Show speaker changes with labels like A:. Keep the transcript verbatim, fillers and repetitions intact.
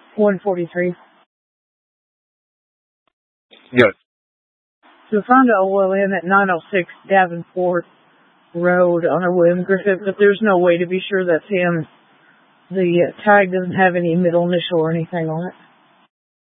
A: one forty-three.
B: Yes.
A: So we found an oil in at nine oh six Davenport Road on a William Griffith, but there's no way to be sure that's him. The uh, tag doesn't have any middle initial or anything on it.